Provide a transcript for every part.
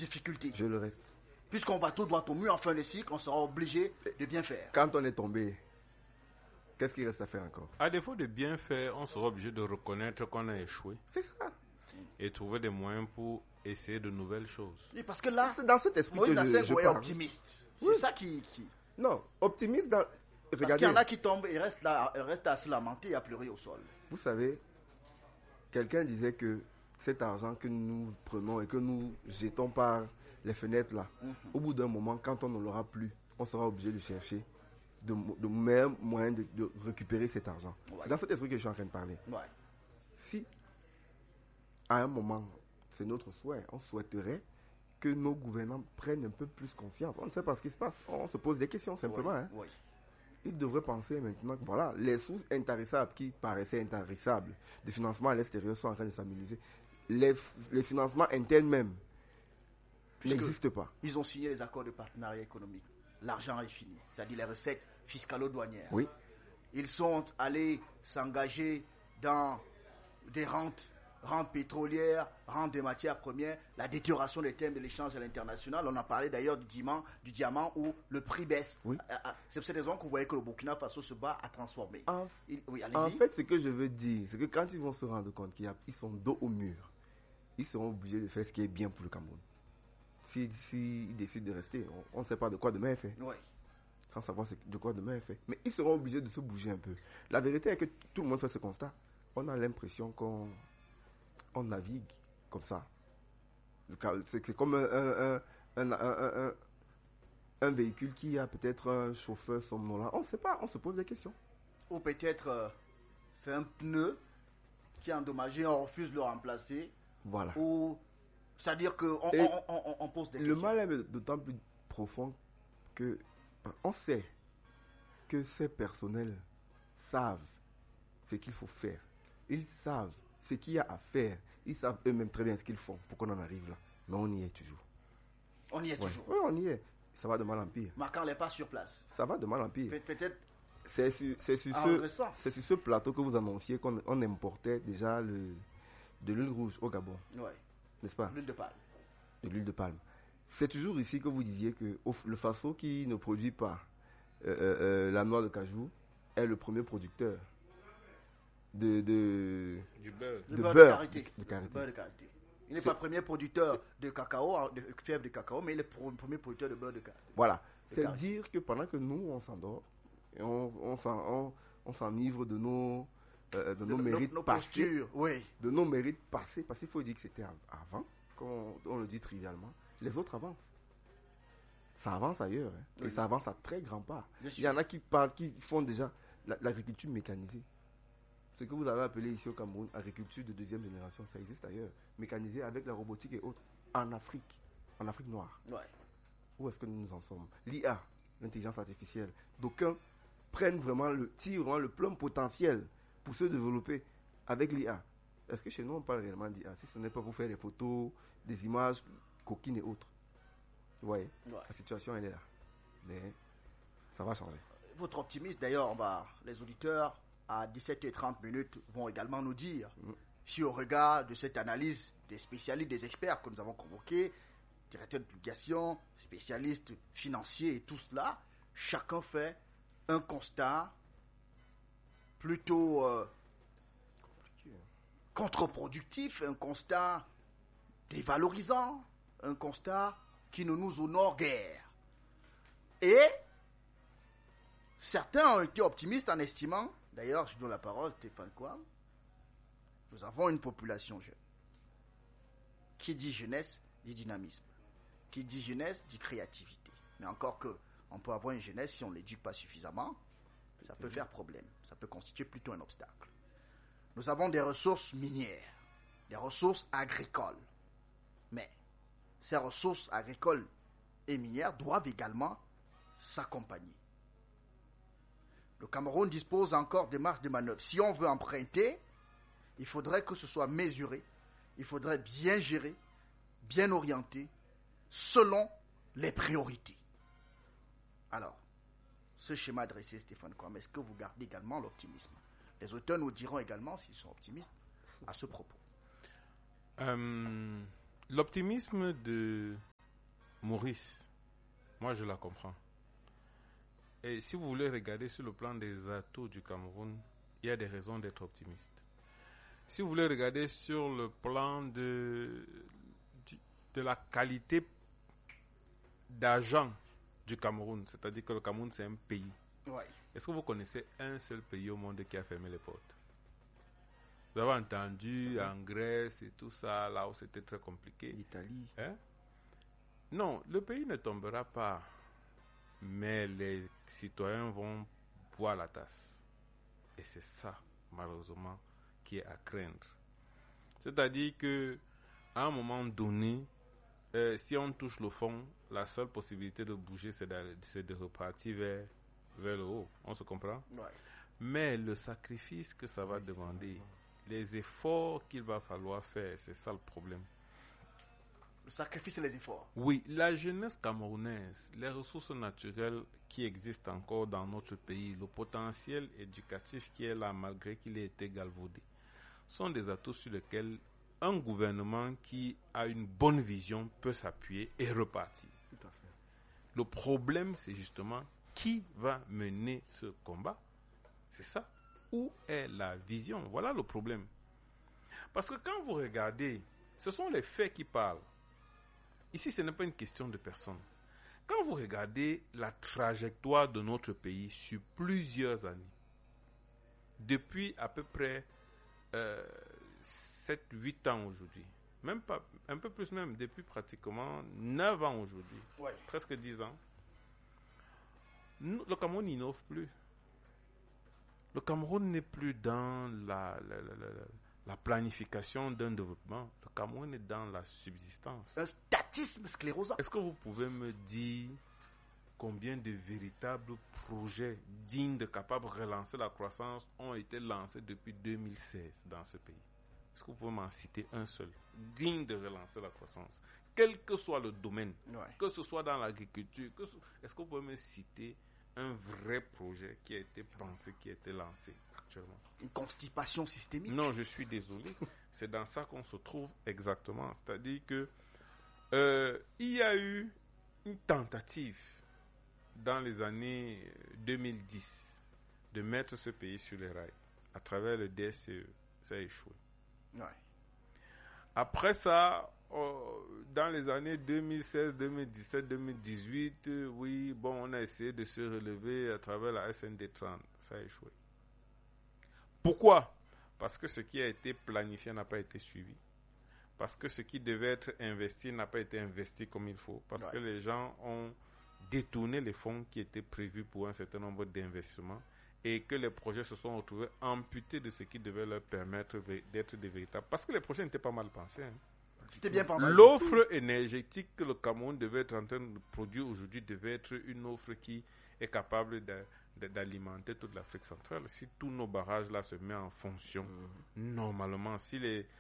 difficulté. Je le reste. Puisqu'on va tout droit au mur en fin de cycle, on sera obligé de bien faire. Quand on est tombé, qu'est-ce qu'il reste à faire encore? À défaut de bien faire, on sera obligé de reconnaître qu'on a échoué C'est ça. et trouver des moyens pour essayer de nouvelles choses. Oui, parce que là, C'est dans cet esprit Moïse que Nasser je est parle. optimiste. Oui. C'est ça qui... Non, optimiste dans... Parce Regardez, qu'il y en a qui tombent et restent à se lamenter et à pleurer au sol. vous savez, quelqu'un disait que cet argent que nous prenons et que nous jetons par les fenêtres là, au bout d'un moment, quand on ne l'aura plus, on sera obligé de chercher de meilleurs moyens de récupérer cet argent. Ouais. C'est dans cet esprit que je suis en train de parler. Ouais. Si, à un moment, c'est notre souhait, on souhaiterait que nos gouvernants prennent un peu plus conscience. On ne sait pas ce qui se passe. On se pose des questions simplement. Oui, Hein. oui. Ils devraient penser maintenant que voilà, les sources intarissables qui paraissaient intarissables de financement à l'extérieur sont en train de s'amuser. Les financements internes même Puisque n'existent pas. Ils ont signé les accords de partenariat économique. L'argent est fini, c'est-à-dire les recettes fiscalo-douanières. Oui. Ils sont allés s'engager dans des rentes pétrolières, rentes des matières premières, la détérioration des termes de l'échange à l'international. On a parlé d'ailleurs du diamant où le prix baisse. Oui. C'est pour cette raison que vous voyez que le Burkina Faso se bat à transformer. Oui, allez-y. En fait, ce que je veux dire, c'est que quand ils vont se rendre compte qu'ils sont dos au mur, ils seront obligés de faire ce qui est bien pour le Cameroun. S'ils décident de rester, on ne sait pas de quoi demain est fait. Oui. Sans savoir de quoi demain est fait. Mais ils seront obligés de se bouger un peu. La vérité est que tout le monde fait ce constat. On a l'impression qu'on navigue comme ça. C'est comme un véhicule qui a peut-être un chauffeur somnolent. On ne sait pas, on se pose des questions. Ou peut-être c'est un pneu qui est endommagé, on refuse de le remplacer. Voilà. Ou c'est-à-dire qu'on on pose des Le questions. mal est d'autant plus profond que on sait que ces personnels savent ce qu'il faut faire. Ils savent ce qu'il y a à faire. Ils savent eux-mêmes très bien ce qu'ils font pour qu'on en arrive là. Mais on y est toujours. On y est toujours. Oui, on y est. Ça va de mal en pire. Marquant les pas sur place. Ça va de mal en pire. Peut-être C'est sur récent. ce plateau que vous annonciez qu'on importait déjà de l'huile rouge au Gabon. Ouais. N'est-ce pas? L'huile de palme. De l'huile de palme. C'est toujours ici que vous disiez que le Faso qui ne produit pas la noix de cajou est le premier producteur Du beurre. Le beurre beurre de karité. de karité. Le beurre de karité. Il n'est pas le premier producteur de cacao, de fèves de cacao, mais il est le premier producteur de beurre de karité. Voilà. C'est karité. dire que pendant que nous, on s'endort, et on s'enivre de nos mérites nos passés, postures, oui. de nos mérites passés, parce qu'il faut dire que c'était avant, comme on le dit trivialement, les autres avancent. Ça avance ailleurs, hein, Oui. et ça avance à très grands pas. Bien Il y en sûr. a qui font déjà l'agriculture mécanisée. Ce que vous avez appelé ici au Cameroun, agriculture de deuxième génération, ça existe ailleurs. Mécanisée avec la robotique et autres. En Afrique noire. Ouais. Où est-ce que nous en sommes? L'IA, l'intelligence artificielle. D'aucuns tirent vraiment le plein potentiel pour se développer avec l'IA. Est-ce que chez nous on parle réellement d'IA? Si ce n'est pas pour faire des photos, des images coquines et autres. Vous voyez, Ouais. la situation elle est là. Mais ça va changer. Votre optimisme, d'ailleurs, les auditeurs, à 17h30 vont également nous dire si au regard de cette analyse des spécialistes, des experts que nous avons convoqués, directeurs de publication, spécialistes financiers et tout cela, chacun fait un constat plutôt contre-productif, un constat dévalorisant, un constat qui ne nous honore guère. Et certains ont été optimistes en estimant, d'ailleurs, je donne la parole à Stéphane Kouam, nous avons une population jeune. Qui dit jeunesse, dit dynamisme. Qui dit jeunesse, dit créativité. Mais encore que, on peut avoir une jeunesse, si on ne l'éduque pas suffisamment, ça peut faire problème. Ça peut constituer plutôt un obstacle. Nous avons des ressources minières, des ressources agricoles. Mais ces ressources agricoles et minières doivent également s'accompagner. Le Cameroun dispose encore des marges de manœuvre. Si on veut emprunter, il faudrait que ce soit mesuré, il faudrait bien gérer, bien orienter, selon les priorités. Alors, ce schéma dressé, Stéphane Kouam, est-ce que vous gardez également l'optimisme? Les auteurs nous diront également s'ils sont optimistes à ce propos. L'optimisme de Maurice, moi je la comprends. Et si vous voulez regarder sur le plan des atouts du Cameroun, il y a des raisons d'être optimiste. Si vous voulez regarder sur le plan de la qualité d'agent du Cameroun, c'est-à-dire que le Cameroun c'est un pays. Ouais. Est-ce que vous connaissez un seul pays au monde qui a fermé les portes? Vous avez entendu en Grèce et tout ça, là où c'était très compliqué. L'Italie. Hein? Non, le pays ne tombera pas, mais les citoyens vont boire la tasse. Et c'est ça, malheureusement, qui est à craindre. C'est-à-dire que à un moment donné, si on touche le fond, la seule possibilité de bouger, c'est de repartir vers le haut. On se comprend? Ouais. Mais le sacrifice que ça va demander, les efforts qu'il va falloir faire, c'est ça le problème. Le sacrifice et les efforts. Oui, la jeunesse camerounaise, les ressources naturelles qui existent encore dans notre pays, le potentiel éducatif qui est là malgré qu'il ait été galvaudé, sont des atouts sur lesquels un gouvernement qui a une bonne vision peut s'appuyer et repartir. Tout à fait. Le problème, c'est justement qui va mener ce combat. C'est ça. Où est la vision? Voilà le problème. Parce que quand vous regardez, ce sont les faits qui parlent. Ici, ce n'est pas une question de personne. Quand vous regardez la trajectoire de notre pays sur plusieurs années, depuis à peu près 7-8 ans aujourd'hui, même pas, un peu plus même, depuis pratiquement 9 ans aujourd'hui, Ouais. presque 10 ans, le Cameroun n'innove plus. Le Cameroun n'est plus dans la planification d'un développement. Le Cameroun est dans la subsistance. Un statisme sclérosant. Est-ce que vous pouvez me dire combien de véritables projets dignes de capables de relancer la croissance ont été lancés depuis 2016 dans ce pays? Est-ce que vous pouvez m'en citer un seul digne de relancer la croissance? Quel que soit le domaine, Ouais. que ce soit dans l'agriculture, est-ce que vous pouvez me citer un vrai projet qui a été pensé, qui a été lancé actuellement? Une constipation systémique. Non, je suis désolé. C'est dans ça qu'on se trouve exactement. C'est-à-dire que il y a eu une tentative dans les années 2010 de mettre ce pays sur les rails à travers le DSCE. Ça a échoué. Ouais. Après ça, dans les années 2016, 2017, 2018, oui, bon, on a essayé de se relever à travers la SND 30. Ça a échoué. Pourquoi? Parce que ce qui a été planifié n'a pas été suivi. Parce que ce qui devait être investi n'a pas été investi comme il faut. Parce que les gens ont détourné les fonds qui étaient prévus pour un certain nombre d'investissements et que les projets se sont retrouvés amputés de ce qui devait leur permettre d'être des véritables. Parce que les projets n'étaient pas mal pensés. Hein. C'était bien pensé. L'offre énergétique que le Cameroun devait être en train de produire aujourd'hui devait être une offre qui est capable d'alimenter toute l'Afrique centrale. Si tous nos barrages là se mettent en fonction, normalement, si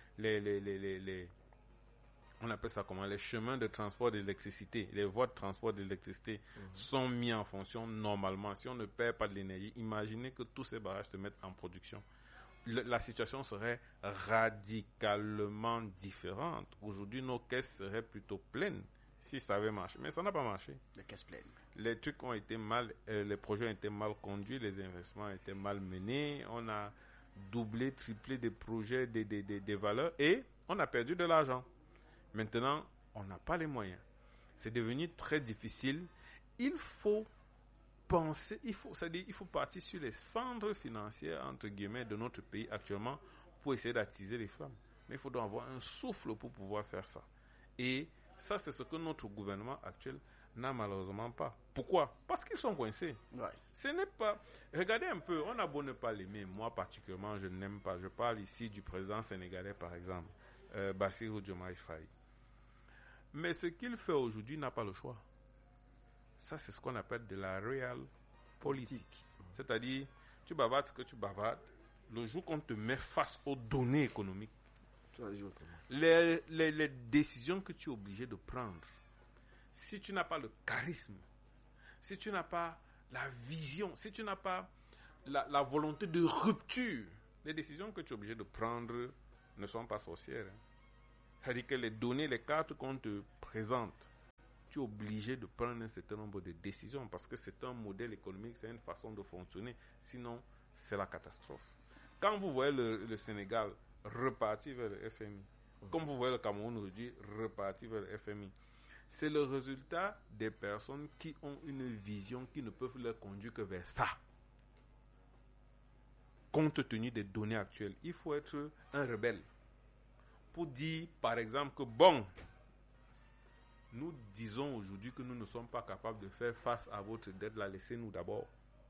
on appelle ça comment, les chemins de transport d'électricité, les voies de transport d'électricité sont mis en fonction normalement, si on ne perd pas de l'énergie, imaginez que tous ces barrages se mettent en production. La situation serait radicalement différente. Aujourd'hui, nos caisses seraient plutôt pleines si ça avait marché. Mais ça n'a pas marché. Les caisses pleines. Les trucs ont été les projets ont été mal conduits, les investissements ont été mal menés. On a doublé, triplé des projets, des valeurs et on a perdu de l'argent. Maintenant, on n'a pas les moyens. C'est devenu très difficile. Il faut penser, il faut partir sur les cendres financières, entre guillemets, de notre pays actuellement pour essayer d'attiser les flammes. Mais il faudra avoir un souffle pour pouvoir faire ça. Et ça, c'est ce que notre gouvernement actuel n'a malheureusement pas. Pourquoi? Parce qu'ils sont coincés. Ouais. Ce n'est pas... Regardez un peu, on a beau ne pas l'aimer. Moi, particulièrement, je n'aime pas. Je parle ici du président sénégalais, par exemple, Bassirou Diomaye Faye. Mais ce qu'il fait aujourd'hui n'a pas le choix. Ça, c'est ce qu'on appelle de la real politique. C'est-à-dire, tu bavardes ce que tu bavardes. Le jour qu'on te met face aux données économiques, Tu agis autrement. les décisions que tu es obligé de prendre, si tu n'as pas le charisme, si tu n'as pas la vision, si tu n'as pas la volonté de rupture, les décisions que tu es obligé de prendre ne sont pas sorcières. Hein. C'est-à-dire que les données, les cartes qu'on te présente tu es obligé de prendre un certain nombre de décisions parce que c'est un modèle économique, c'est une façon de fonctionner. Sinon, c'est la catastrophe. Quand vous voyez le Sénégal repartir vers le FMI, comme vous voyez le Cameroun aujourd'hui repartir vers le FMI, c'est le résultat des personnes qui ont une vision qui ne peuvent les conduire que vers ça. Compte tenu des données actuelles, il faut être un rebelle pour dire, par exemple, que bon, nous disons aujourd'hui que nous ne sommes pas capables de faire face à votre dette, la laissez-nous d'abord.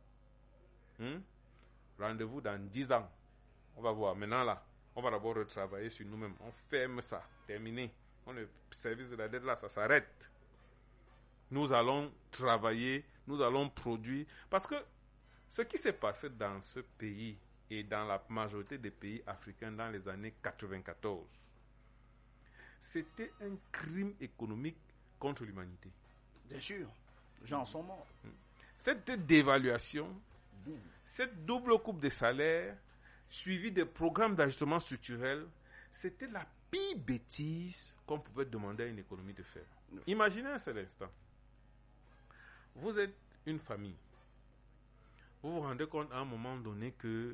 Rendez-vous dans 10 ans. On va voir. Maintenant là, on va d'abord retravailler sur nous-mêmes. On ferme ça. Terminé. Le service de la dette là, ça s'arrête. Nous allons travailler, nous allons produire. Parce que ce qui s'est passé dans ce pays et dans la majorité des pays africains dans les années 94, c'était un crime économique contre l'humanité. Bien sûr, les gens en sont morts. Cette dévaluation, cette double coupe de salaires, suivie des programmes d'ajustement structurel, c'était la pire bêtise qu'on pouvait demander à une économie de faire. Imaginez un seul instant. Vous êtes une famille. Vous vous rendez compte à un moment donné que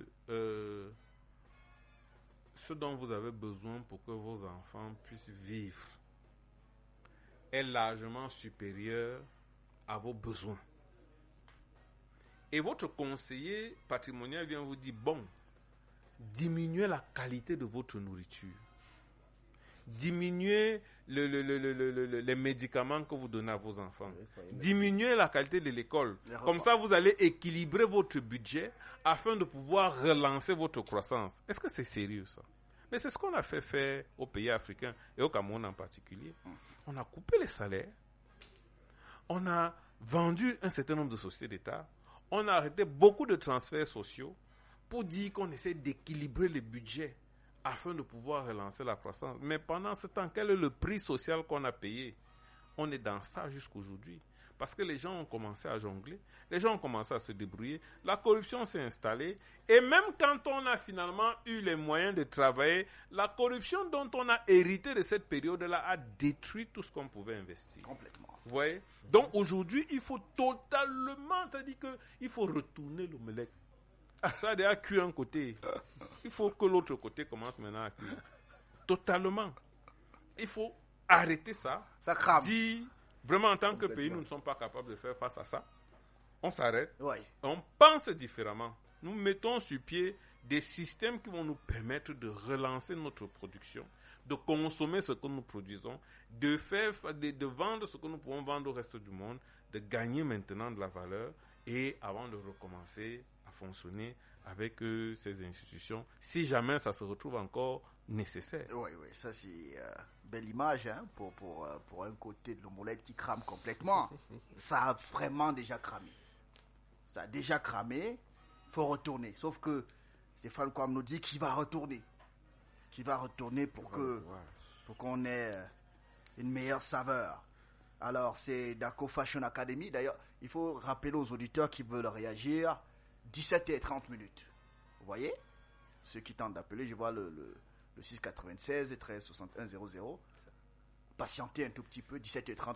ce dont vous avez besoin pour que vos enfants puissent vivre est largement supérieur à vos besoins. Et votre conseiller patrimonial vient vous dire, bon, diminuez la qualité de votre nourriture. Diminuez les médicaments que vous donnez à vos enfants. Diminuez la qualité de l'école. Comme ça, vous allez équilibrer votre budget afin de pouvoir relancer votre croissance. Est-ce que c'est sérieux, ça? Mais c'est ce qu'on a fait faire aux pays africains et au Cameroun en particulier. On a coupé les salaires. On a vendu un certain nombre de sociétés d'État. On a arrêté beaucoup de transferts sociaux pour dire qu'on essaie d'équilibrer les budgets afin de pouvoir relancer la croissance. Mais pendant ce temps, quel est le prix social qu'on a payé? On est dans ça jusqu'aujourd'hui. Parce que les gens ont commencé à jongler, les gens ont commencé à se débrouiller, la corruption s'est installée, et même quand on a finalement eu les moyens de travailler, la corruption dont on a hérité de cette période-là a détruit tout ce qu'on pouvait investir. Complètement. Vous voyez? Donc aujourd'hui, il faut totalement, c'est-à-dire qu'il faut retourner l'omelette. Ça a déjà cuit un côté. Il faut que l'autre côté commence maintenant à cuire. Totalement. Il faut arrêter ça. Ça crame. Dire, vraiment, en tant que pays, nous ne sommes pas capables de faire face à ça. On s'arrête. Oui. On pense différemment. Nous mettons sur pied des systèmes qui vont nous permettre de relancer notre production, de consommer ce que nous produisons, de vendre ce que nous pouvons vendre au reste du monde, de gagner maintenant de la valeur et avant de recommencer à fonctionner avec ces institutions, si jamais ça se retrouve encore nécessaire. Oui, ça c'est belle image hein, pour un côté de l'omelette qui crame complètement. Ça a vraiment déjà cramé. Ça a déjà cramé, il faut retourner. Sauf que Stéphane Kouam nous dit qu'il va retourner. Qu'il va retourner pour qu'on ait une meilleure saveur. Alors, c'est Daco Fashion Academy. D'ailleurs, il faut rappeler aux auditeurs qui veulent réagir, 17h30. Vous voyez? Ceux qui tentent d'appeler, je vois le 696 et 13 61 00. Patientez un tout petit peu, 17h30.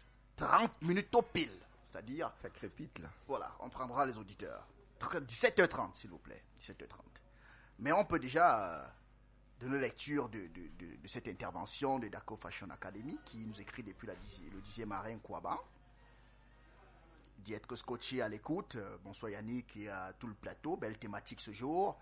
30 minutes au pile. C'est-à-dire... Ça crépite, là. Voilà, on prendra les auditeurs. 17h30, s'il vous plaît. 17h30. Mais on peut déjà... donner lecture de cette intervention de Daco Fashion Academy qui nous écrit depuis le 10e arène Kouaban. Il dit être scotché à l'écoute. Bonsoir Yannick et à tout le plateau. Belle thématique ce jour.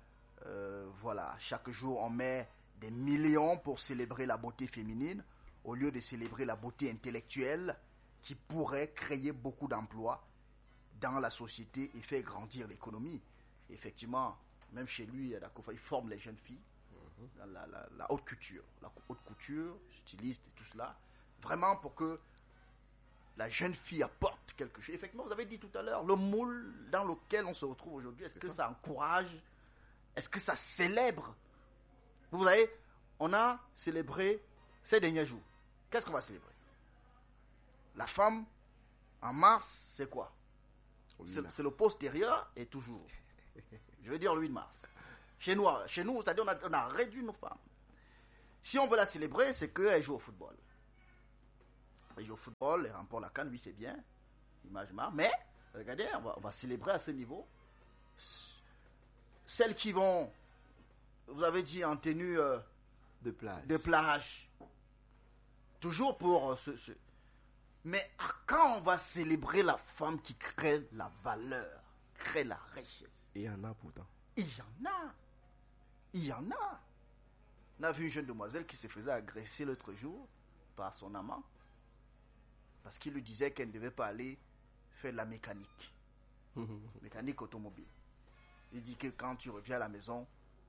Voilà, chaque jour on met des millions pour célébrer la beauté féminine au lieu de célébrer la beauté intellectuelle qui pourrait créer beaucoup d'emplois dans la société et faire grandir l'économie. Effectivement, même chez lui, il forme les jeunes filles. Dans la haute couture. La haute couture, styliste et tout cela. Vraiment pour que la jeune fille apporte quelque chose. Effectivement, vous avez dit tout à l'heure, le moule dans lequel on se retrouve aujourd'hui, est-ce que ça encourage? Est-ce que ça célèbre? Vous savez, on a célébré ces derniers jours. Qu'est-ce qu'on va célébrer? La femme, en mars, c'est quoi? C'est le postérieur et toujours. Je veux dire le 8 mars. Chez nous, c'est-à-dire on a réduit nos femmes. Si on veut la célébrer, c'est qu'elle joue au football. Elle joue au football, elle remporte la CAN, oui, c'est bien. Image marque. Mais, regardez, on va célébrer à ce niveau. Celles qui vont, vous avez dit, en tenue De plage. de plage. Toujours pour Mais quand on va célébrer la femme qui crée la valeur, crée la richesse? Et il y en a pourtant. Il y en a. Il y en a. On a vu une jeune demoiselle qui se faisait agresser l'autre jour par son amant parce qu'il lui disait qu'elle ne devait pas aller faire de la mécanique. Mécanique automobile. Il dit que quand tu reviens à la maison,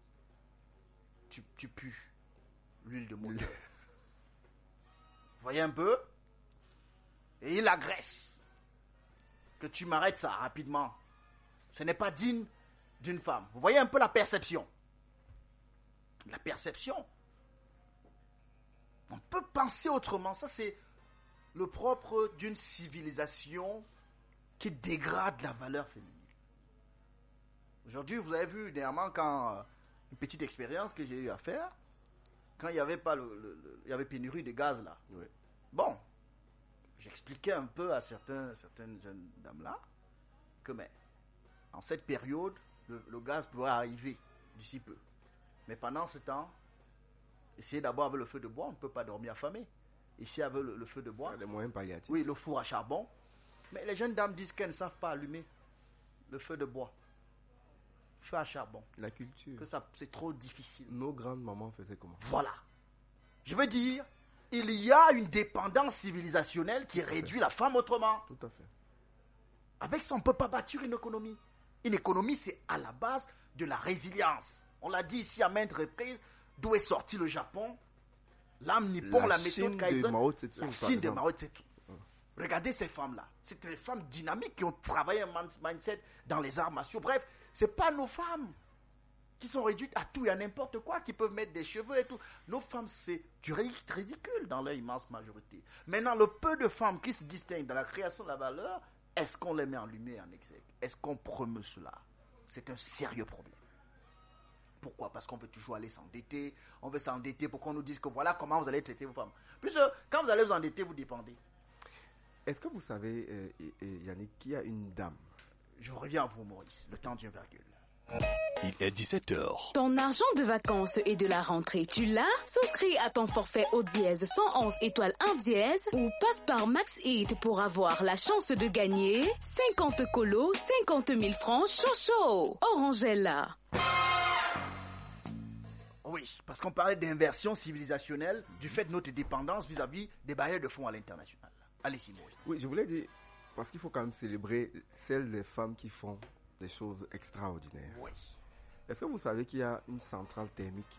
tu pues l'huile de moteur. Vous voyez un peu? Et il agresse. Que tu m'arrêtes ça rapidement. Ce n'est pas digne d'une femme. Vous voyez un peu la perception? La perception. On peut penser autrement. Ça, c'est le propre d'une civilisation qui dégrade la valeur féminine. Aujourd'hui, vous avez vu dernièrement quand une petite expérience que j'ai eu à faire, quand il n'y avait pas il y avait pénurie de gaz là. Oui. Bon, j'expliquais un peu à certaines jeunes dames là que mais en cette période, le gaz pourrait arriver d'ici peu. Mais pendant ce temps, essayez d'abord avec le feu de bois, on ne peut pas dormir affamé. Ici avec le feu de bois. Les moyens palliatifs. Oui, le four à charbon. Mais les jeunes dames disent qu'elles ne savent pas allumer le feu de bois. Feu à charbon. La culture. Que ça, c'est trop difficile. Nos grandes mamans faisaient comment? Voilà. Je veux dire, il y a une dépendance civilisationnelle qui réduit la femme autrement. Tout à fait. Avec ça, on ne peut pas bâtir une économie. Une économie, c'est à la base de la résilience. On l'a dit ici à maintes reprises, d'où est sorti le Japon, l'âme nippon, la méthode Kaizen, la Chine de Mao Tse-tung. Regardez ces femmes-là. C'était des femmes dynamiques qui ont travaillé un mindset dans les arts martiaux. Bref, ce n'est pas nos femmes qui sont réduites à tout et à n'importe quoi, qui peuvent mettre des cheveux et tout. Nos femmes, c'est du ridicule dans leur immense majorité. Maintenant, le peu de femmes qui se distinguent dans la création de la valeur, est-ce qu'on les met en lumière, en exergue? Est-ce qu'on promeut cela? C'est un sérieux problème. Pourquoi? Parce qu'on veut toujours aller s'endetter. On veut s'endetter pour qu'on nous dise que voilà comment vous allez traiter vos femmes. Puisque quand vous allez vous endetter, vous dépendez. Est-ce que vous savez, Yannick, qu'il y a une dame? Je reviens à vous, Maurice. Le temps d'une virgule. Il est 17h. Ton argent de vacances et de la rentrée, tu l'as? Souscris à ton forfait au dièse 111 étoiles 1 dièse ou passe par Max Eat pour avoir la chance de gagner 50 colos, 50 000 francs chaud. Orangella. Oui, parce qu'on parlait d'inversion civilisationnelle du fait de notre dépendance vis-à-vis des barrières de fonds à l'international. Allez-y, Maurice. Oui, je voulais dire, parce qu'il faut quand même célébrer celles des femmes qui font des choses extraordinaires. Oui. Est-ce que vous savez qu'il y a une centrale thermique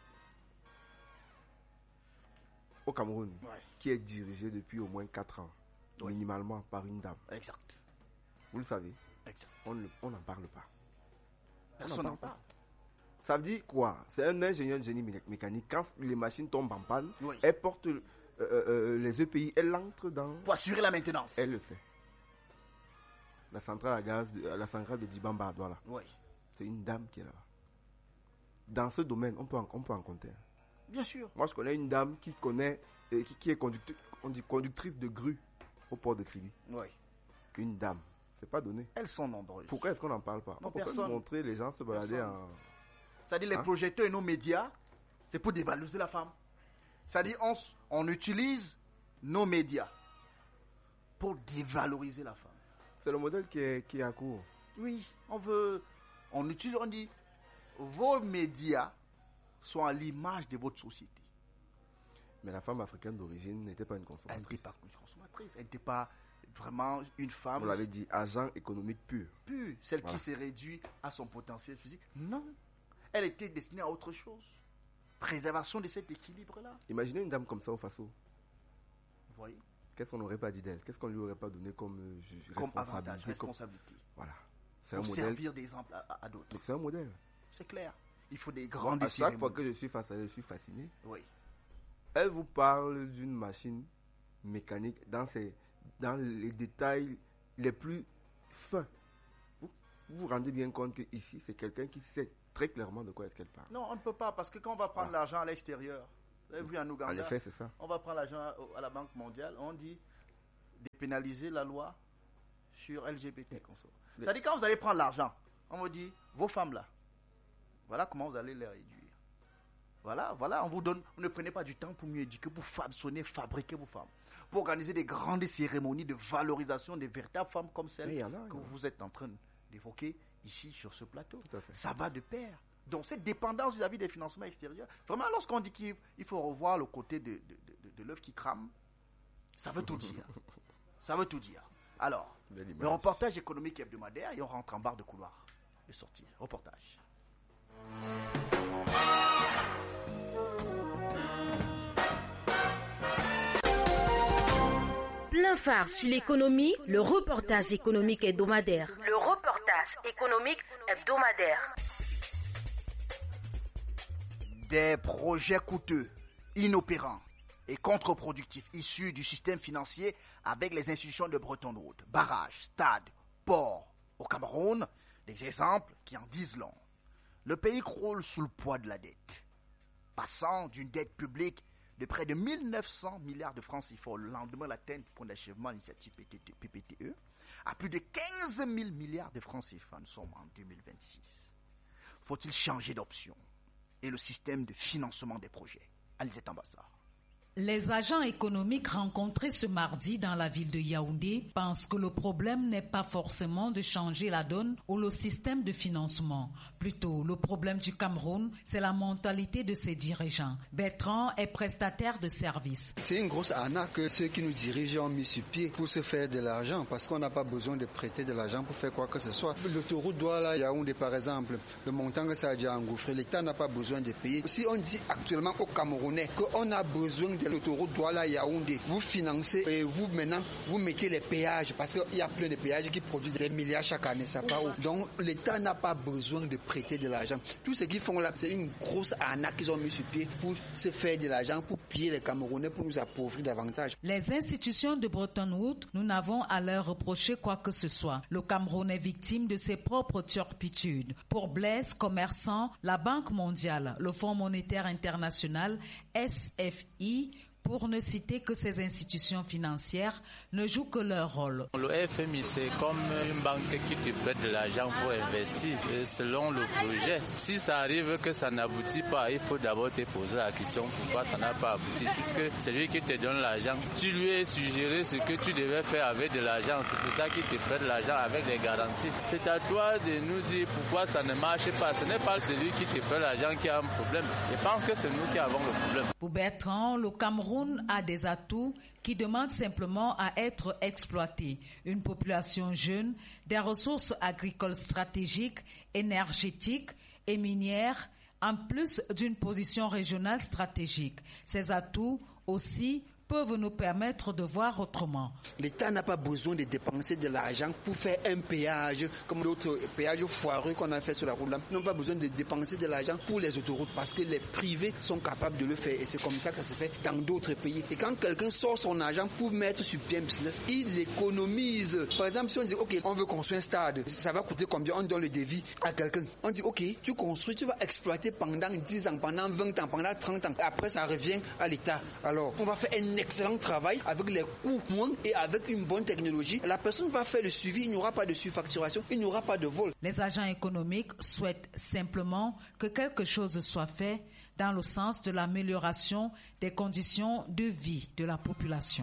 au Cameroun qui est dirigée depuis au moins 4 ans, minimalement, par une dame? Exact. Vous le savez? Exact. On n'en parle pas. Personne n'en parle. Ça veut dire quoi? C'est un ingénieur de génie mécanique. Quand les machines tombent en panne, Oui. elle porte les EPI, elle entre dans... Pour assurer la maintenance. Elle le fait. La centrale à gaz, la centrale de Dibamba, voilà. Oui. C'est une dame qui est là. Dans ce domaine, on peut en compter. Bien sûr. Moi, je connais une dame qui connaît, qui est conductrice de grue au port de Kribi. Oui. Une dame. C'est pas donné. Elles sont nombreuses. Pourquoi est-ce qu'on n'en parle pas? Non, Pourquoi personne. montrer les gens se balader en... C'est-à-dire les projecteurs et nos médias, c'est pour dévaloriser la femme. C'est-à-dire on utilise nos médias pour dévaloriser la femme. C'est le modèle qui est à court. Oui, on dit, vos médias sont à l'image de votre société. Mais la femme africaine d'origine n'était pas une consommatrice. Elle n'était pas une consommatrice, elle n'était pas vraiment une femme. Vous l'avez dit, agent économique pur. Celle qui s'est réduite à son potentiel physique. Non, elle était destinée à autre chose. Préservation de cet équilibre-là. Imaginez une dame comme ça au Faso. Vous voyez? Qu'est-ce qu'on n'aurait pas dit d'elle? Qu'est-ce qu'on lui aurait pas donné comme avantage, responsabilité. Voilà. C'est un Pour modèle. servir d'exemple à d'autres. Mais c'est un modèle. C'est clair. Il faut des grands À chaque fois que je suis face à elle, je suis fasciné. Oui. Elle vous parle d'une machine mécanique dans les détails les plus fins. Vous vous rendez bien compte que ici c'est quelqu'un qui sait très clairement de quoi est-ce qu'elle parle. Non, on ne peut pas parce que quand on va prendre l'argent à l'extérieur, vous avez vu en Ouganda, En effet, c'est ça. on va prendre l'argent à la Banque mondiale, on dit pénaliser la loi sur LGBT. C'est-à-dire quand vous allez prendre l'argent, on vous dit, vos femmes là, voilà comment vous allez les réduire. Voilà, on vous donne, vous ne prenez pas du temps pour mieux éduquer, pour façonner, fabriquer vos femmes, pour organiser des grandes cérémonies de valorisation des véritables femmes comme celles que vous êtes en train d'évoquer ici sur ce plateau. Ça va de pair. Donc cette dépendance vis-à-vis des financements extérieurs, vraiment lorsqu'on dit qu'il faut revoir le côté de l'œuf qui crame, ça veut tout dire. Ça veut tout dire. Alors, le reportage économique hebdomadaire et on rentre en barre de couloir de sortie. Reportage. Plein phare sur l'économie, le reportage économique hebdomadaire. Le reportage économique hebdomadaire. Des projets coûteux, inopérants et contre-productifs issus du système financier avec les institutions de Bretton Woods, barrages, stades, ports au Cameroun, des exemples qui en disent long. Le pays croule sous le poids de la dette, passant d'une dette publique de près de 1900 milliards de francs CFA au lendemain de l'atteinte du point d'achèvement de l'initiative PPTE à plus de 15 000 milliards de francs CFA. Nous sommes en 2026. Faut-il changer d'option et le système de financement des projets? Alizette Ambassa. Les agents économiques rencontrés ce mardi dans la ville de Yaoundé pensent que le problème n'est pas forcément de changer la donne ou le système de financement. Plutôt, le problème du Cameroun, c'est la mentalité de ses dirigeants. Bertrand est prestataire de services. C'est une grosse arnaque que ceux qui nous dirigent ont mis sur pied pour se faire de l'argent parce qu'on n'a pas besoin de prêter de l'argent pour faire quoi que ce soit. L'autoroute Douala Yaoundé par exemple, le montant que ça a déjà engouffré, l'État n'a pas besoin de payer. Si on dit actuellement aux Camerounais qu'on a besoin de l'autoroute Douala Yaoundé, vous financez et vous maintenant vous mettez les péages parce qu'il y a plein de péages qui produisent des milliards chaque année, ça part où? Donc l'État n'a pas besoin de prêter de l'argent. Tout ce qu'ils font là, c'est une grosse arnaque qu'ils ont mis sur pied pour se faire de l'argent, pour piller les Camerounais, pour nous appauvrir davantage. Les institutions de Bretton Woods, nous n'avons à leur reprocher quoi que ce soit. Le Cameroun est victime de ses propres turpitudes. Pour Blaise, commerçant, la Banque mondiale, le Fonds monétaire international, SFI, pour ne citer que ces institutions financières, ne jouent que leur rôle. Le FMI, c'est comme une banque qui te prête de l'argent pour investir selon le projet. Si ça arrive que ça n'aboutit pas, il faut d'abord te poser la question pourquoi ça n'a pas abouti. Puisque celui qui te donne l'argent, tu lui as suggéré ce que tu devais faire avec de l'argent. C'est pour ça qu'il te prête l'argent avec des garanties. C'est à toi de nous dire pourquoi ça ne marche pas. Ce n'est pas celui qui te prête l'argent qui a un problème. Je pense que c'est nous qui avons le problème. Pour Bertrand, le Cameroun a des atouts qui demandent simplement à être exploités. Une population jeune, des ressources agricoles stratégiques, énergétiques et minières, en plus d'une position régionale stratégique. Ces atouts aussi peuvent nous permettre de voir autrement. L'État n'a pas besoin de dépenser de l'argent pour faire un péage comme l'autre péage foireux qu'on a fait sur la route là. Ils n'ont pas besoin de dépenser de l'argent pour les autoroutes parce que les privés sont capables de le faire et c'est comme ça que ça se fait dans d'autres pays. Et quand quelqu'un sort son argent pour mettre sur pied un business, il économise. Par exemple, si on dit ok, on veut construire un stade, ça va coûter combien? On donne le devis à quelqu'un. On dit ok, tu construis, tu vas exploiter pendant 10 ans, pendant 20 ans, pendant 30 ans. Après, ça revient à l'État. Alors, on va faire un excellent travail avec les coûts moins et avec une bonne technologie. La personne va faire le suivi, il n'y aura pas de surfacturation, il n'y aura pas de vol. Les agents économiques souhaitent simplement que quelque chose soit fait dans le sens de l'amélioration des conditions de vie de la population.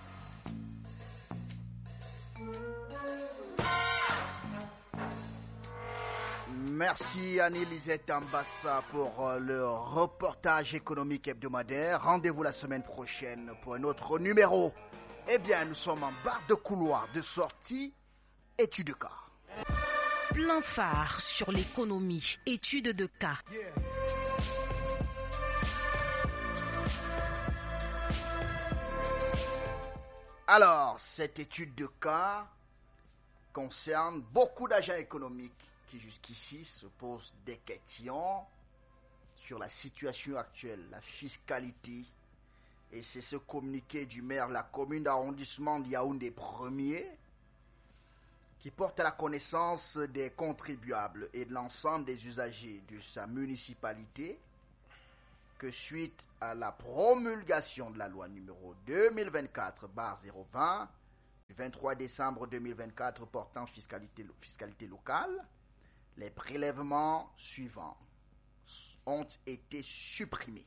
Merci Annie-Lisette Ambassa pour le reportage économique hebdomadaire. Rendez-vous la semaine prochaine pour un autre numéro. Eh bien, nous sommes en barre de couloir de sortie, étude de cas. Plein phare sur l'économie, étude de cas. Alors, cette étude de cas concerne beaucoup d'agents économiques qui jusqu'ici se posent des questions sur la situation actuelle, la fiscalité. Et c'est ce communiqué du maire de la commune d'arrondissement de Yaoundé 1er qui porte à la connaissance des contribuables et de l'ensemble des usagers de sa municipalité que suite à la promulgation de la loi numéro 2024/020 du 23 décembre 2024 portant fiscalité locale, les prélèvements suivants ont été supprimés.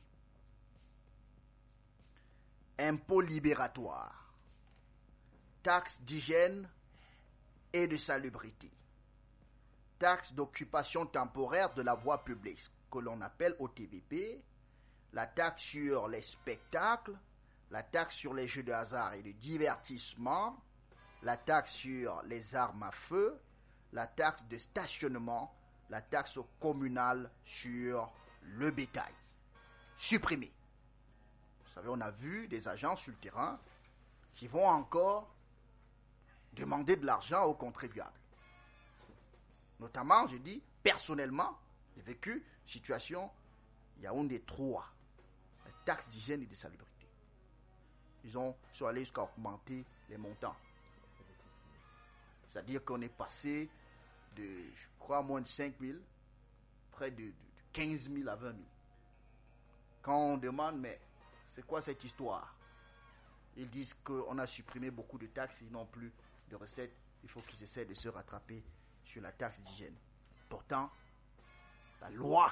Impôts libératoires, taxes d'hygiène et de salubrité, taxe d'occupation temporaire de la voie publique, que l'on appelle OTVP, la taxe sur les spectacles, la taxe sur les jeux de hasard et de divertissement, la taxe sur les armes à feu, la taxe de stationnement, la taxe communale sur le bétail. Supprimée. Vous savez, on a vu des agents sur le terrain qui vont encore demander de l'argent aux contribuables. Notamment, je dis, personnellement, j'ai vécu situation Yaoundé 3, la taxe d'hygiène et de salubrité. Ils sont allés jusqu'à augmenter les montants. C'est-à-dire qu'on est passé de, je crois, moins de 5 000, près de 15 000 à 20 000. Quand on demande, mais c'est quoi cette histoire? Ils disent qu'on a supprimé beaucoup de taxes, ils n'ont plus de recettes. Il faut qu'ils essaient de se rattraper sur la taxe d'hygiène. Pourtant, la loi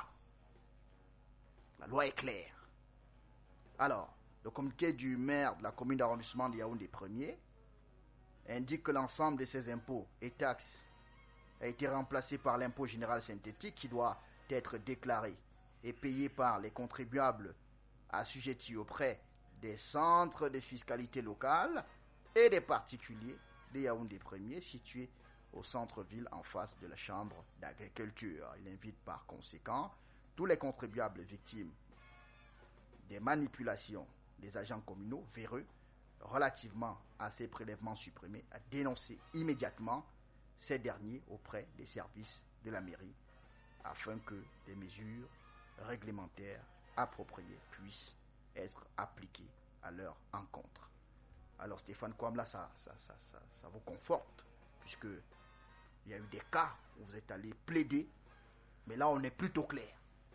est claire. Alors, le communiqué du maire de la commune d'arrondissement de Yaoundé 1er indique que l'ensemble de ces impôts et taxes a été remplacé par l'impôt général synthétique qui doit être déclaré et payé par les contribuables assujettis auprès des centres de fiscalité locale et des particuliers de Yaoundé 1er situés au centre-ville en face de la chambre d'agriculture. Il invite par conséquent tous les contribuables victimes des manipulations des agents communaux véreux relativement à ces prélèvements supprimés à dénoncer immédiatement ces derniers auprès des services de la mairie afin que des mesures réglementaires appropriées puissent être appliquées à leur encontre. Alors Stéphane Kouamla, ça vous conforte puisque il y a eu des cas où vous êtes allé plaider, mais là on est plutôt clair.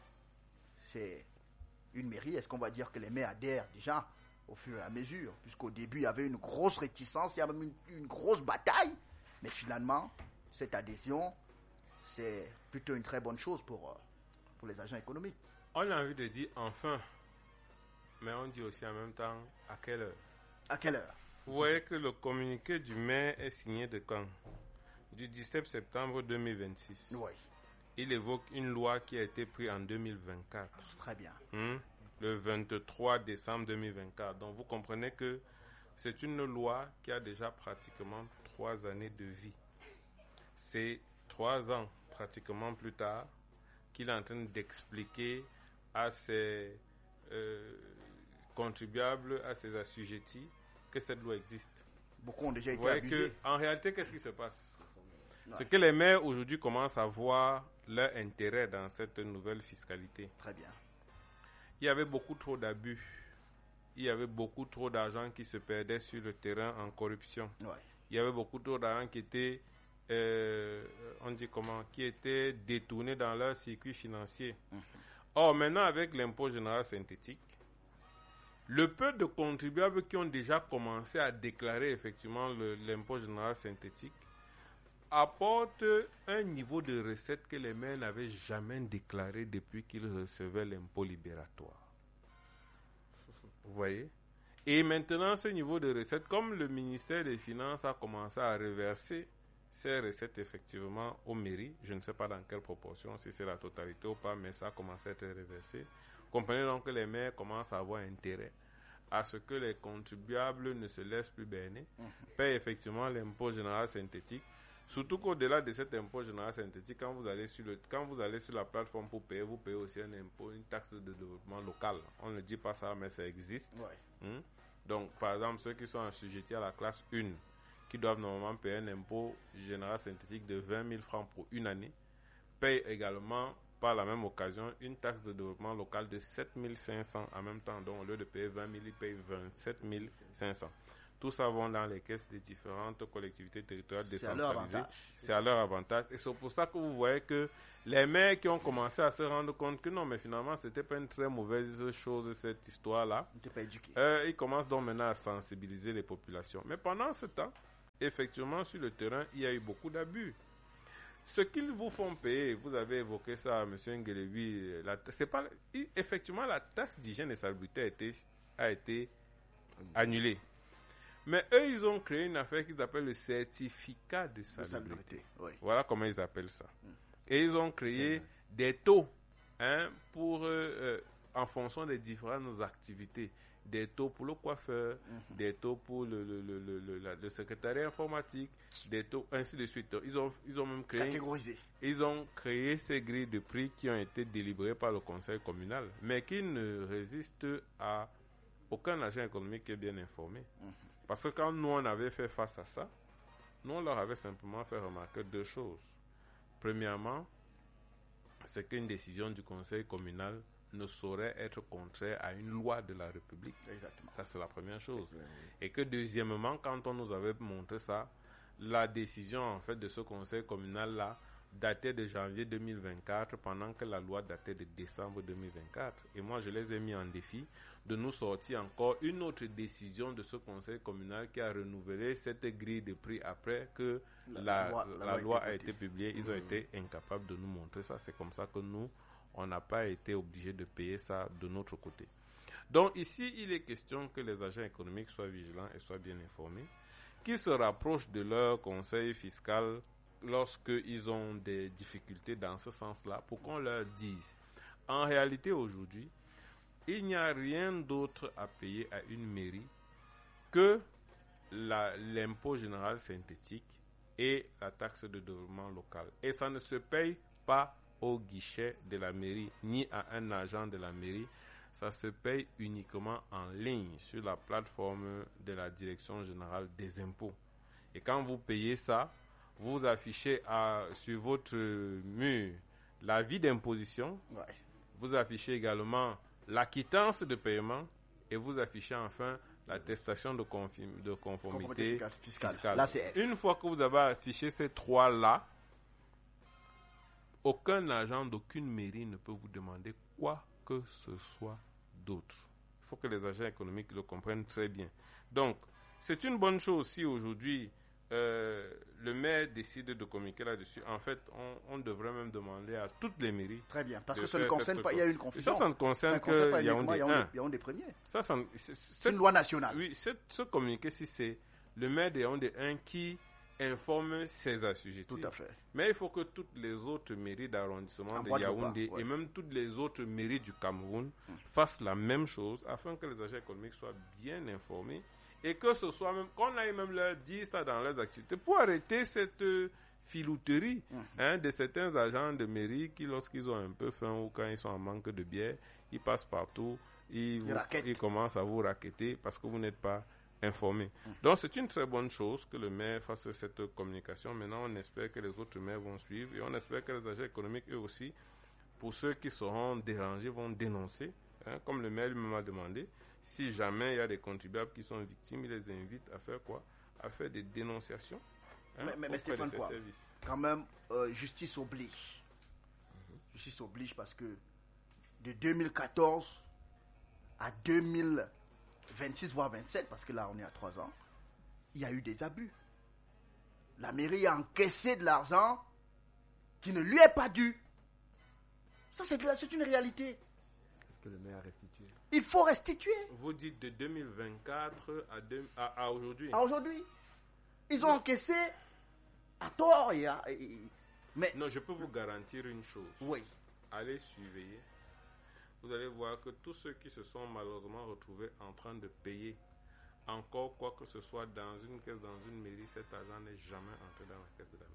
C'est une mairie, est-ce qu'on va dire que les maires adhèrent déjà au fur et à mesure, puisqu'au début il y avait une grosse réticence, il y avait même une grosse bataille, mais finalement cette adhésion c'est plutôt une très bonne chose pour les agents économiques. On a envie de dire enfin, mais on dit aussi en même temps à quelle heure. À quelle heure? Vous voyez que le communiqué du maire est signé de quand? Du 17 septembre 2026. Oui. Il évoque une loi qui a été prise en 2024. Très bien. Le 23 décembre 2024. Donc vous comprenez que c'est une loi qui a déjà pratiquement 3 années de vie. C'est 3 ans pratiquement plus tard qu'il est en train d'expliquer à ses contribuables, à ses assujettis que cette loi existe. Beaucoup ont déjà été abusés. En réalité, qu'est-ce qui se passe? C'est que les maires aujourd'hui commencent à voir leur intérêt dans cette nouvelle fiscalité. Très bien. Il y avait beaucoup trop d'abus. Il y avait beaucoup trop d'argent qui se perdait sur le terrain en corruption. Ouais. Il y avait beaucoup trop d'argent qui était, qui était détourné dans leur circuit financier. Or, maintenant, avec l'impôt général synthétique, le peu de contribuables qui ont déjà commencé à déclarer effectivement l'impôt général synthétique apporte un niveau de recette que les maires n'avaient jamais déclaré depuis qu'ils recevaient l'impôt libératoire. Vous voyez? Et maintenant, ce niveau de recette, comme le ministère des Finances a commencé à reverser ces recettes effectivement aux mairies, je ne sais pas dans quelle proportion, si c'est la totalité ou pas, mais ça a commencé à être reversé. Comprenez donc que les maires commencent à avoir intérêt à ce que les contribuables ne se laissent plus berner, paient effectivement l'impôt général synthétique. Surtout qu'au-delà de cet impôt général synthétique, quand vous allez sur la plateforme pour payer, vous payez aussi un impôt, une taxe de développement local. On ne dit pas ça, mais ça existe. Ouais. Donc, par exemple, ceux qui sont assujettis à la classe 1, qui doivent normalement payer un impôt général synthétique de 20 000 francs pour une année, payent également, par la même occasion, une taxe de développement local de 7 500 en même temps. Donc, au lieu de payer 20 000, ils payent 27 500. Tout ça va dans les caisses des différentes collectivités territoriales décentralisées. C'est à leur avantage. Et c'est pour ça que vous voyez que les maires qui ont commencé à se rendre compte que non, mais finalement, c'était pas une très mauvaise chose, cette histoire-là. Ils n'étaient pas éduqués. Ils commencent donc maintenant à sensibiliser les populations. Mais pendant ce temps, effectivement, sur le terrain, il y a eu beaucoup d'abus. Ce qu'ils vous font payer, vous avez évoqué ça, M. Ngelebi, effectivement, la taxe d'hygiène et salubrité a été annulée. Mais eux, ils ont créé une affaire qu'ils appellent le certificat de salubrité. Oui. Voilà comment ils appellent ça. Et ils ont créé des taux pour, en fonction des différentes activités. Des taux pour le coiffeur, des taux pour le secrétariat informatique, des taux, ainsi de suite. Ils ont même créé ces grilles de prix qui ont été délibérées par le conseil communal, mais qui ne résistent à aucun agent économique qui est bien informé. Parce que quand nous, on avait fait face à ça, nous, on leur avait simplement fait remarquer deux choses. Premièrement, c'est qu'une décision du conseil communal ne saurait être contraire à une loi de la République. Exactement. Ça, c'est la première chose. Et que deuxièmement, quand on nous avait montré ça, la décision, en fait, de ce conseil communal-là datait de janvier 2024, pendant que la loi datait de décembre 2024. Et moi, je les ai mis en défi de nous sortir encore une autre décision de ce conseil communal qui a renouvelé cette grille de prix après que la loi a été publiée. Ils ont été incapables de nous montrer ça. C'est comme ça que nous, on n'a pas été obligé de payer ça de notre côté. Donc ici, il est question que les agents économiques soient vigilants et soient bien informés, qu'ils se rapprochent de leur conseil fiscal lorsqu'ils ont des difficultés dans ce sens-là, pour qu'on leur dise. En réalité, aujourd'hui, il n'y a rien d'autre à payer à une mairie que l'impôt général synthétique et la taxe de développement local. Et ça ne se paye pas au guichet de la mairie, ni à un agent de la mairie. Ça se paye uniquement en ligne sur la plateforme de la Direction générale des impôts. Et quand vous payez ça, vous affichez sur votre mur l'avis d'imposition. Ouais. Vous affichez également la quittance de paiement et vous affichez enfin l'attestation de conformité fiscale. Là, une fois que vous avez affiché ces trois-là, aucun agent d'aucune mairie ne peut vous demander quoi que ce soit d'autre. Il faut que les agents économiques le comprennent très bien. Donc, c'est une bonne chose si aujourd'hui le maire décide de communiquer là-dessus. En fait, on devrait même demander à toutes les mairies. Très bien, parce que ça ne concerne pas, il y a une confusion. Ça ne concerne que Yaoundé premier. C'est une loi nationale. Oui, ce communiqué-ci, c'est le maire de Yaoundé 1 qui informe ses assujettis. Tout à fait. Mais il faut que toutes les autres mairies d'arrondissement de Yaoundé et même toutes les autres mairies du Cameroun fassent la même chose afin que les agents économiques soient bien informés et que ce soit même, qu'on aille même leur dire ça dans leurs activités pour arrêter cette filouterie de certains agents de mairie qui, lorsqu'ils ont un peu faim ou quand ils sont en manque de bière, ils passent partout, ils commencent à vous racketter parce que vous n'êtes pas informé. Donc c'est une très bonne chose que le maire fasse cette communication. Maintenant, on espère que les autres maires vont suivre et on espère que les agents économiques, eux aussi, pour ceux qui seront dérangés, vont dénoncer, comme le maire lui-même a demandé. Si jamais il y a des contribuables qui sont victimes, il les invite à faire quoi? À faire des dénonciations. Mais Stéphane, quoi? Quand même, justice oblige. Justice oblige parce que de 2014 à 2026, voire 27, parce que là on est à 3 ans, il y a eu des abus. La mairie a encaissé de l'argent qui ne lui est pas dû. Ça, c'est une réalité. Est-ce que le maire a restitué? Il faut restituer. Vous dites de 2024 à aujourd'hui. À aujourd'hui. Ils ont encaissé à tort. Mais non, je peux vous garantir une chose. Oui. Allez surveiller. Vous allez voir que tous ceux qui se sont malheureusement retrouvés en train de payer encore quoi que ce soit dans une caisse, dans une mairie, cet argent n'est jamais entré dans la caisse de la mairie.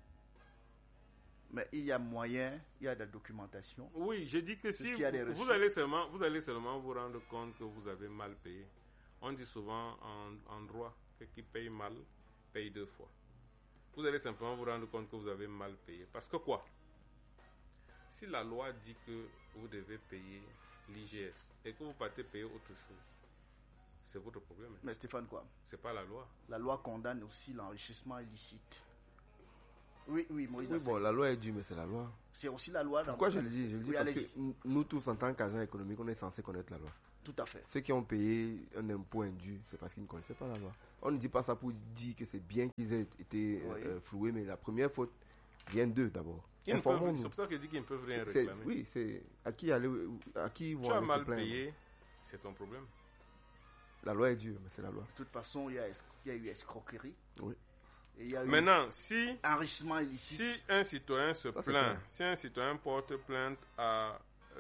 Mais il y a moyen, il y a de la documentation. Oui, j'ai dit que si vous allez seulement vous rendre compte que vous avez mal payé. On dit souvent en droit que qui paye mal, paye 2 fois. Vous allez simplement vous rendre compte que vous avez mal payé. Parce que quoi? Si la loi dit que vous devez payer l'IGS et que vous partez payer autre chose, c'est votre problème. Mais Stéphane, quoi? C'est pas la loi. La loi condamne aussi l'enrichissement illicite. Oui, Moïse. Oui, bon, la loi est due, mais c'est la loi. C'est aussi la loi. Pourquoi je le dis? Je le dis parce que nous tous, en tant qu'agents économiques, on est censé connaître la loi. Tout à fait. Ceux qui ont payé un impôt indu, c'est parce qu'ils ne connaissaient pas la loi. On ne dit pas ça pour dire que c'est bien qu'ils aient été floués, mais la première faute vient d'eux d'abord. C'est pour ça que je dis qu'ils ne peuvent rien réclamer. Oui, c'est à qui aller, à qui vont tu as aller mal se plaindre. payé, c'est ton problème. La loi est dure, mais c'est la loi. De toute façon, il y a eu escroquerie. Oui. Et il y a eu Maintenant, si enrichissement illicite. Si un citoyen se plaint, si un citoyen porte plainte à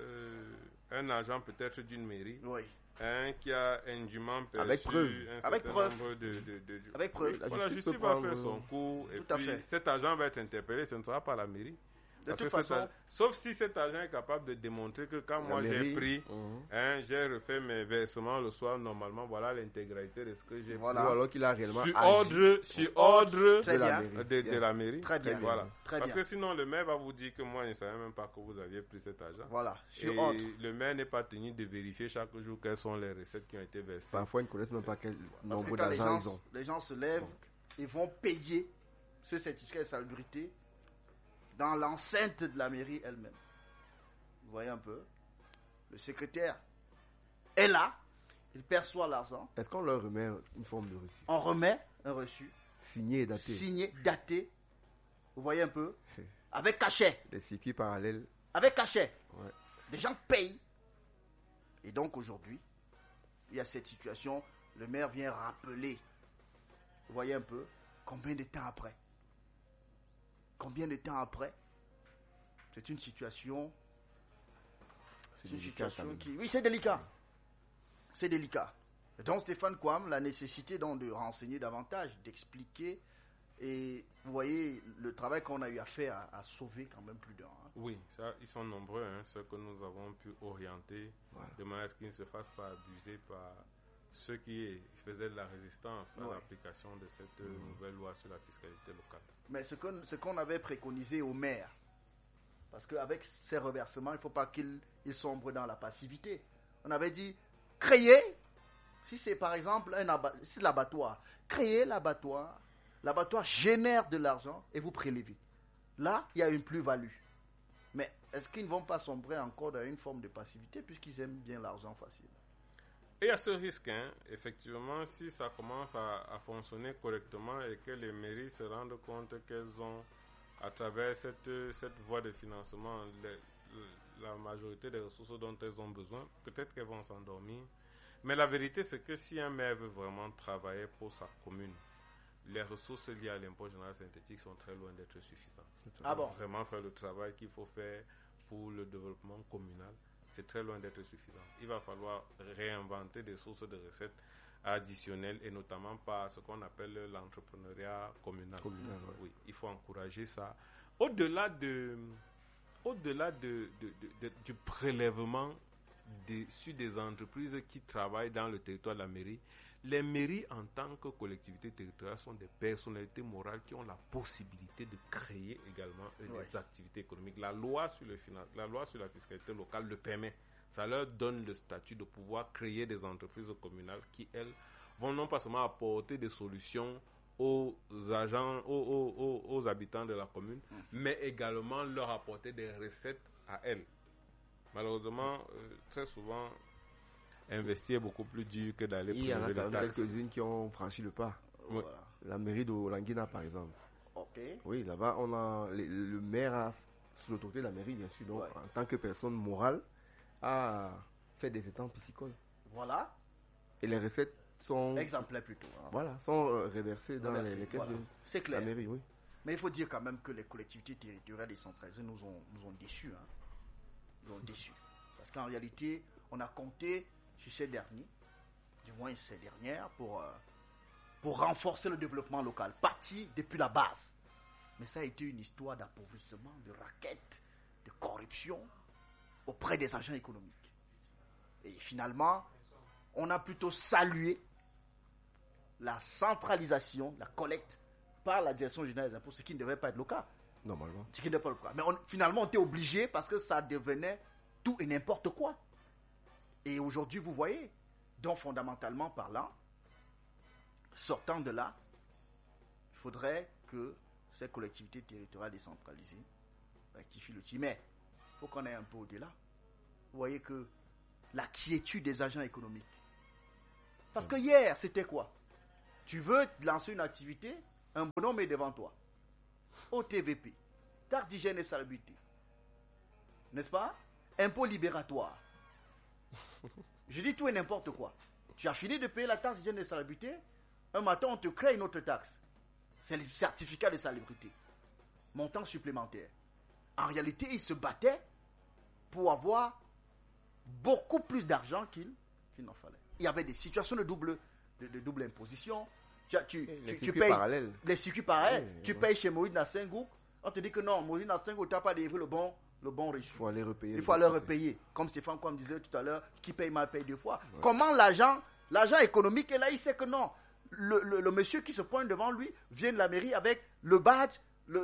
un agent peut-être d'une mairie, qui a indûment perçu avec preuve. un certain nombre de avec preuve. La justice va faire son cours et puis cet agent va être interpellé, ce ne sera pas la mairie. De toute façon, sauf si cet agent est capable de démontrer que quand moi j'ai pris, j'ai refait mes versements le soir, normalement, voilà l'intégralité de ce que j'ai pris. Ou alors qu'il a réellement sur ordre de la mairie. Très bien. Voilà. Très Parce bien. que sinon, le maire va vous dire que moi, je ne savais même pas que vous aviez pris cet argent. Voilà. Sur et ordre. le maire n'est pas tenu de vérifier chaque jour quelles sont les recettes qui ont été versées. Parfois, ils ne connaissent même pas quel Parce nombre que quand d'argent ils ont. les gens se lèvent, ils vont payer ce certificat de salubrité dans l'enceinte de la mairie elle-même. Vous voyez un peu? Le secrétaire est là, il perçoit l'argent. Est-ce qu'on leur remet une forme de reçu? On remet un reçu. Signé et daté. Signé, daté. Vous voyez un peu? Avec cachet. Les circuits parallèles. Avec cachet. Ouais. Les gens payent. Et donc aujourd'hui, il y a cette situation. Le maire vient rappeler. Vous voyez un peu? Combien de temps après? Combien de temps après? C'est une situation. C'est une situation qui. Oui, c'est délicat. C'est délicat. Donc Stéphane Kouam, la nécessité donc de renseigner davantage, d'expliquer. Et vous voyez, le travail qu'on a eu à faire a sauvé quand même plus d'un. Oui, ça, ils sont nombreux, ceux que nous avons pu orienter, de manière à ce qu'ils ne se fassent pas abuser par ceux qui faisaient de la résistance à l'application de cette nouvelle loi sur la fiscalité locale. Mais ce qu'on avait préconisé aux maires, parce qu'avec ces reversements, il ne faut pas qu'ils sombrent dans la passivité. On avait dit, créer, si c'est par exemple l'abattoir, créer l'abattoir génère de l'argent et vous prélevez. Là, il y a une plus-value. Mais est-ce qu'ils ne vont pas sombrer encore dans une forme de passivité puisqu'ils aiment bien l'argent facile? Et il y a ce risque, effectivement, si ça commence à fonctionner correctement et que les mairies se rendent compte qu'elles ont, à travers cette voie de financement, la majorité des ressources dont elles ont besoin, peut-être qu'elles vont s'endormir. Mais la vérité, c'est que si un maire veut vraiment travailler pour sa commune, les ressources liées à l'impôt général synthétique sont très loin d'être suffisantes. Pour vraiment faire le travail qu'il faut faire pour le développement communal, c'est très loin d'être suffisant. Il va falloir réinventer des sources de recettes additionnelles et notamment par ce qu'on appelle l'entrepreneuriat communal. Oui, il faut encourager ça. Au-delà du prélèvement sur des entreprises qui travaillent dans le territoire de la mairie, les mairies en tant que collectivités territoriales sont des personnalités morales qui ont la possibilité de créer également des activités économiques. La loi sur la fiscalité locale le permet. Ça leur donne le statut de pouvoir créer des entreprises communales qui, elles, vont non pas seulement apporter des solutions aux agents, aux habitants de la commune, mais également leur apporter des recettes à elles. Malheureusement, très souvent, investir est beaucoup plus dur que d'aller prélever des taxes. Il y en a quelques-unes qui ont franchi le pas. Voilà. La mairie de Languina, par exemple. Ok. Oui, là-bas, on a le maire a, sous l'autorité de la mairie, bien sûr, donc, en tant que personne morale, a fait des étangs piscicoles. Voilà. Et les recettes sont... exemplaires plutôt. Voilà, sont reversées dans les caisses de la mairie, oui. Mais il faut dire quand même que les collectivités territoriales décentralisées nous ont déçus. Nous ont déçus. Parce qu'en réalité, on a compté sur ces derniers, du moins ces dernières, pour renforcer le développement local, parti depuis la base. Mais ça a été une histoire d'appauvrissement, de raquettes, de corruption auprès des agents économiques. Et finalement, on a plutôt salué la centralisation, la collecte par la direction générale des impôts, ce qui ne devait pas être le cas. Normalement. Ce qui n'est pas le cas. Mais finalement, on était obligé parce que ça devenait tout et n'importe quoi. Et aujourd'hui, vous voyez, donc fondamentalement parlant, sortant de là, il faudrait que ces collectivités territoriales décentralisées rectifient le tir. Mais il faut qu'on aille un peu au-delà. Vous voyez que la quiétude des agents économiques. Parce que hier, c'était quoi? Tu veux lancer une activité, un bonhomme est devant toi. OTVP, taxe d'hygiène et salubrité. N'est-ce pas? Impôt libératoire. Je dis tout et n'importe quoi. Tu as fini de payer la taxe d'hygiène et salubrité, un matin on te crée une autre taxe. C'est le certificat de salubrité. Montant supplémentaire. En réalité, il se battait pour avoir beaucoup plus d'argent qu'il n'en fallait. Il y avait des situations de double imposition. Les circuits payes parallèles. Les circuits parallèles. Oui, tu payes chez Moïse Nassingou. On te dit que non, Moïse Nassingou, tu n'as pas délivré le bon reçu. Il faut aller repayer. Il faut aller repayer. Comme Stéphane Kouam disait tout à l'heure, qui paye mal paye deux fois. Ouais. Comment l'agent économique est là, il sait que non. Le monsieur qui se pointe devant lui vient de la mairie avec le badge,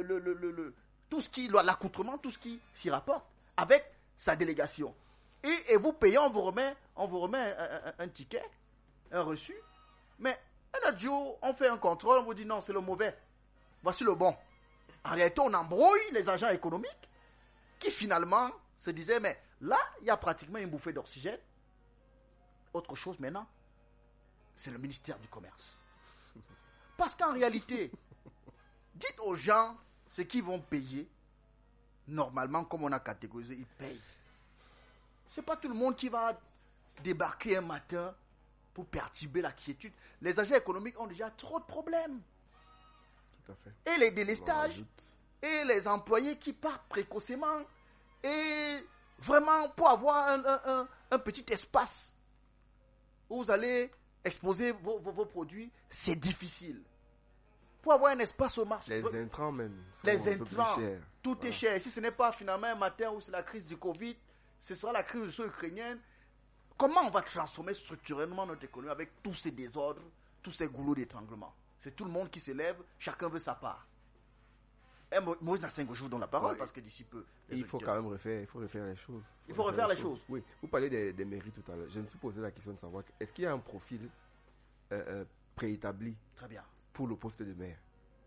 tout ce qui, l'accoutrement, tout ce qui s'y rapporte, avec sa délégation. Et vous payez, on vous remet un ticket, un reçu. Mais un autre jour, on fait un contrôle, on vous dit non, c'est le mauvais. Voici le bon. En réalité, on embrouille les agents économiques qui finalement se disaient, mais là, il y a pratiquement une bouffée d'oxygène. Autre chose maintenant, c'est le ministère du Commerce. Parce qu'en réalité, dites aux gens ce qu'ils vont payer. Normalement, comme on a catégorisé, ils payent. Ce n'est pas tout le monde qui va débarquer un matin pour perturber la quiétude. Les agents économiques ont déjà trop de problèmes. Tout à fait. Et les délestages, et les employés qui partent précocement, et vraiment pour avoir un petit espace où vous allez exposer vos produits, c'est difficile. Pour avoir un espace au marché. Les intrants même. Les intrants, tout est cher. Si ce n'est pas finalement un matin où c'est la crise du Covid, ce sera la crise ukrainienne. Comment on va transformer structurellement notre économie avec tous ces désordres, tous ces goulots d'étranglement? C'est tout le monde qui s'élève, chacun veut sa part. Et Moïse Nassingou joue dans la parole parce que d'ici peu... Il faut quand même refaire les choses. Il faut refaire les choses. Oui, vous parlez des mairies tout à l'heure. Je me suis posé la question de savoir, est-ce qu'il y a un profil préétabli Très bien. pour le poste de maire?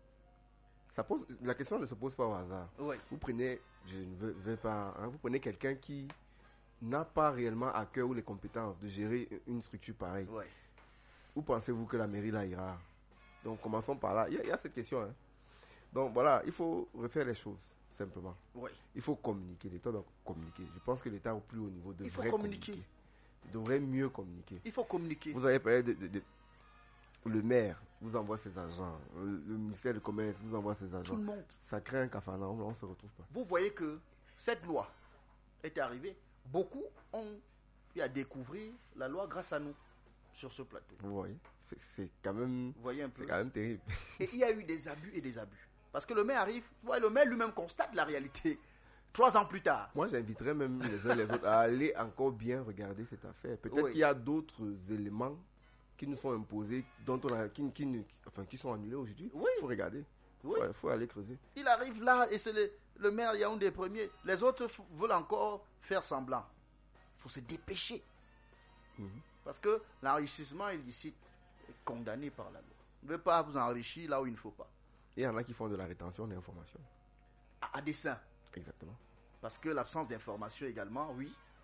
La question ne se pose pas au hasard. Oui. Vous prenez, je ne veux pas, vous prenez quelqu'un qui n'a pas réellement à cœur ou les compétences de gérer une structure pareille. Oui. Où pensez-vous que la mairie là ira? Donc commençons par là. Il y a cette question. Hein. Donc voilà, il faut refaire les choses, simplement. Oui. Il faut communiquer. L'État doit communiquer. Je pense que l'État au plus haut niveau devrait communiquer. Il devrait mieux communiquer. Il faut communiquer. Vous avez parlé le maire vous envoie ses agents, le ministère du Commerce vous envoie ses agents. Tout le monde. Ça crée un cafarnaum, on ne se retrouve pas. Vous voyez que cette loi est arrivée. Beaucoup ont eu à découvrir la loi grâce à nous sur ce plateau. Vous voyez, c'est quand même, vous voyez un peu. C'est quand même terrible. Et il y a eu des abus et des abus. Parce que le maire arrive, le maire lui-même constate la réalité. 3 ans plus tard. Moi, j'inviterais même les uns les autres à aller encore bien regarder cette affaire. Peut-être qu'il y a d'autres éléments qui nous sont imposés, qui sont annulés aujourd'hui. Oui. Il faut regarder. Oui. Il faut aller creuser. Il arrive là et c'est le maire, il y a un des premiers. Les autres veulent encore faire semblant. Il faut se dépêcher. Parce que l'enrichissement illicite est condamné par la loi. Vous ne devez pas vous enrichir là où il ne faut pas. Et il y en a qui font de la rétention d'informations. À dessein. Exactement. Parce que l'absence d'information également, oui,